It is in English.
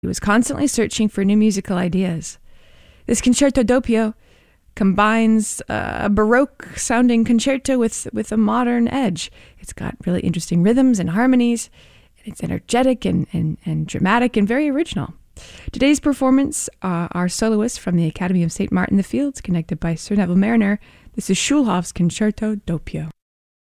He was constantly searching for new musical ideas. This concerto doppio combines a Baroque-sounding concerto with a modern edge. It's got really interesting rhythms and harmonies. It's energetic and dramatic and very original. Today's performance are soloists from the Academy of St. Martin-in-the-Fields, conducted by Sir Neville Marriner. This is Schulhoff's Concerto Doppio.